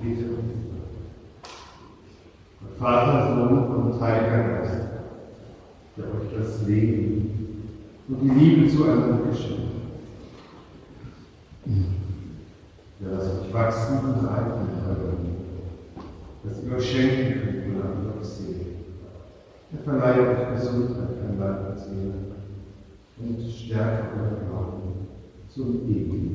bete und Vater, Sohn und Heiliger Geist, der euch das Leben und die Liebe zueinander geschenkt hat. Der lasst euch wachsen und reifen können, dass ihr euch schenken könnt, wonach euch seht. Er verleiht euch Gesundheit an Leib und Seele und Stärke euer Glauben zum ewigen